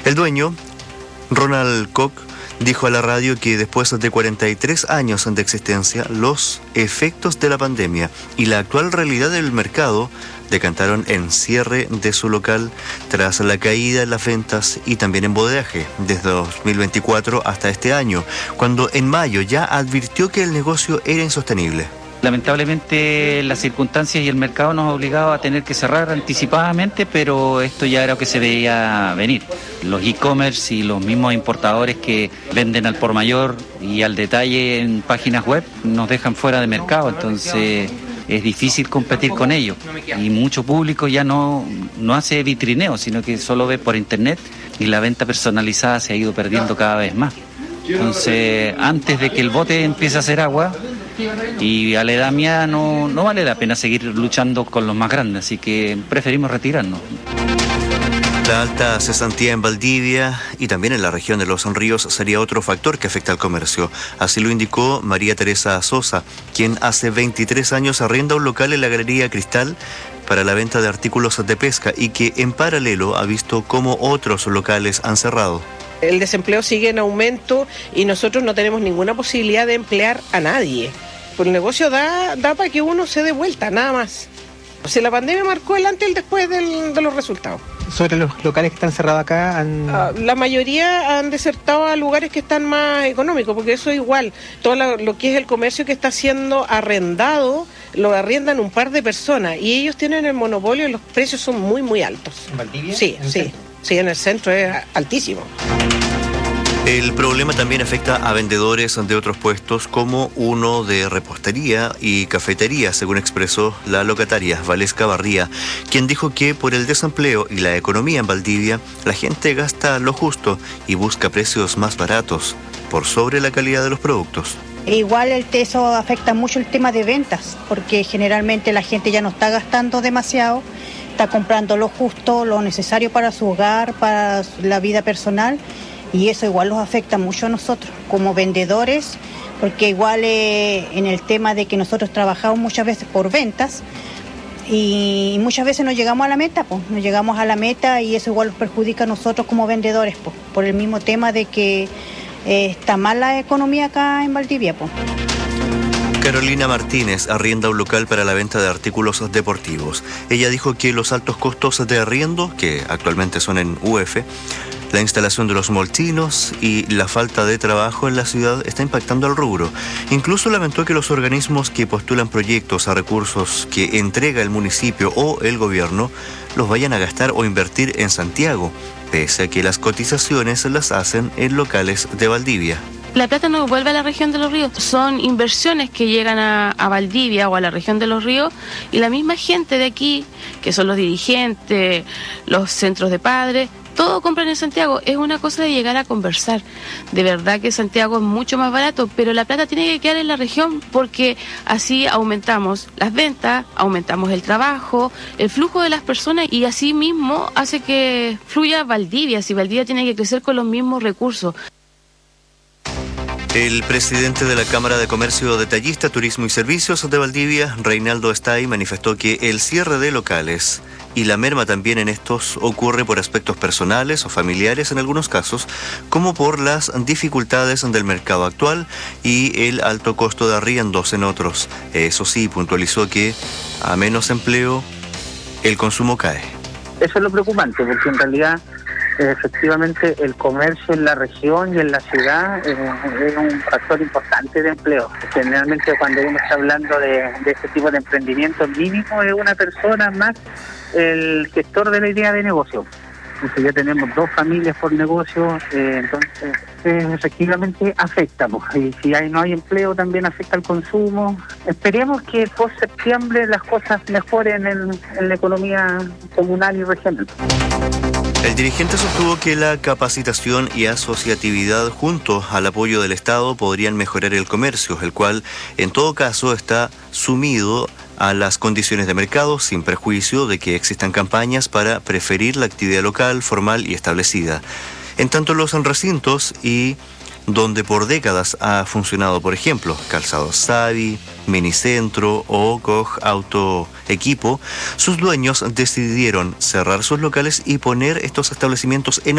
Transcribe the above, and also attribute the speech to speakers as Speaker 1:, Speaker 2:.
Speaker 1: El dueño, Ronald Koch, dijo a la radio que después de 43 años de existencia, los efectos de la pandemia y la actual realidad del mercado decantaron en cierre de su local tras la caída en las ventas y también en bodegaje desde 2024 hasta este año, cuando en mayo ya advirtió que el negocio era insostenible.
Speaker 2: Lamentablemente las circunstancias y el mercado nos ha obligado a tener que cerrar anticipadamente, pero esto ya era lo que se veía venir. Los e-commerce y los mismos importadores que venden al por mayor y al detalle en páginas web nos dejan fuera de mercado, entonces es difícil competir con ellos. Y mucho público ya no hace vitrineo, sino que solo ve por internet y la venta personalizada se ha ido perdiendo cada vez más. Entonces, antes de que el bote empiece a hacer agua, y a la edad mía no vale la pena seguir luchando con los más grandes, así que preferimos retirarnos.
Speaker 1: La alta cesantía en Valdivia y también en la región de Los Ríos sería otro factor que afecta al comercio. Así lo indicó María Teresa Sosa, quien hace 23 años arrienda un local en la Galería Cristal para la venta de artículos de pesca y que en paralelo ha visto cómo otros locales han cerrado.
Speaker 3: El desempleo sigue en aumento y nosotros no tenemos ninguna posibilidad de emplear a nadie. Pues el negocio da para que uno se dé vuelta, nada más. O sea, la pandemia marcó el antes y el después de los resultados.
Speaker 4: Sobre los locales que están cerrados acá,
Speaker 3: la mayoría han desertado a lugares que están más económicos, porque eso es igual. Todo lo que es el comercio que está siendo arrendado, lo arriendan un par de personas y ellos tienen el monopolio y los precios son muy, muy altos.
Speaker 4: ¿En Valdivia?
Speaker 3: Sí, en el centro es altísimo.
Speaker 1: El problema también afecta a vendedores de otros puestos como uno de repostería y cafetería, según expresó la locataria Valesca Barría, quien dijo que por el desempleo y la economía en Valdivia, la gente gasta lo justo y busca precios más baratos por sobre la calidad de los productos.
Speaker 5: Igual eso afecta mucho el tema de ventas, porque generalmente la gente ya no está gastando demasiado, está comprando lo justo, lo necesario para su hogar, para la vida personal. Y eso igual los afecta mucho a nosotros como vendedores, porque igual en el tema de que nosotros trabajamos muchas veces por ventas y muchas veces no llegamos a la meta, no llegamos a la meta y eso igual nos perjudica a nosotros como vendedores, por el mismo tema de que está mal la economía acá en Valdivia.
Speaker 1: Carolina Martínez arrienda un local para la venta de artículos deportivos. Ella dijo que los altos costos de arriendo, que actualmente son en UF, la instalación de los molchinos y la falta de trabajo en la ciudad está impactando al rubro. Incluso lamentó que los organismos que postulan proyectos a recursos que entrega el municipio o el gobierno los vayan a gastar o invertir en Santiago, pese a que las cotizaciones las hacen en locales de Valdivia.
Speaker 6: La plata no vuelve a la región de Los Ríos, son inversiones que llegan a Valdivia o a la región de Los Ríos y la misma gente de aquí, que son los dirigentes, los centros de padres, todo compran en Santiago. Es una cosa de llegar a conversar. De verdad que Santiago es mucho más barato, pero la plata tiene que quedar en la región porque así aumentamos las ventas, aumentamos el trabajo, el flujo de las personas y así mismo hace que fluya Valdivia. Si Valdivia tiene que crecer con los mismos recursos.
Speaker 1: El presidente de la Cámara de Comercio Detallista, Turismo y Servicios de Valdivia, Reinaldo Estay, manifestó que el cierre de locales y la merma también en estos ocurre por aspectos personales o familiares en algunos casos, como por las dificultades del mercado actual y el alto costo de arriendos en otros. Eso sí, puntualizó que a menos empleo, el consumo cae.
Speaker 7: Eso es lo preocupante, porque en realidad efectivamente el comercio en la región y en la ciudad es un factor importante de empleo. Generalmente cuando uno está hablando de este tipo de emprendimiento, mínimo es una persona más el gestor de la idea de negocio. Entonces ya tenemos 2 familias por negocio, entonces efectivamente afecta. Y si no hay empleo también afecta al consumo. Esperemos que post septiembre las cosas mejoren en la economía comunal y regional.
Speaker 1: El dirigente sostuvo que la capacitación y asociatividad junto al apoyo del Estado podrían mejorar el comercio, el cual en todo caso está sumido a las condiciones de mercado sin perjuicio de que existan campañas para preferir la actividad local, formal y establecida. En tanto los recintos y donde por décadas ha funcionado, por ejemplo, Calzados Savi, Minicentro o Koch Auto Equipo, sus dueños decidieron cerrar sus locales y poner estos establecimientos en